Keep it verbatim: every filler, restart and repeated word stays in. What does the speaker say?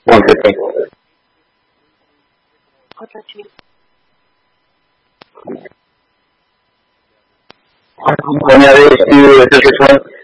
one fifteen. Let me add to the District one.